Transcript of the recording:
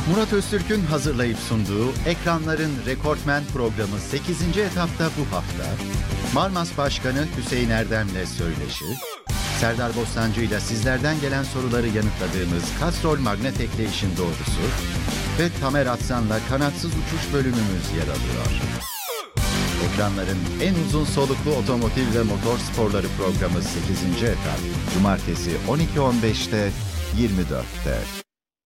Murat Öztürk'ün hazırlayıp sunduğu Ekranların Rekortmen programı 8. etapta bu hafta Marmas Başkanı Hüseyin Erdem'le söyleşi, Serdar Bostancı ile sizlerden gelen soruları yanıtladığımız Castrol Magnetek'le doğrusu ve Tamer Atsan'la kanatsız uçuş bölümümüz yer alıyor. Ekranların en uzun soluklu otomotiv ve motor sporları programı 8. etap, Cumartesi 12.15'te 24'te.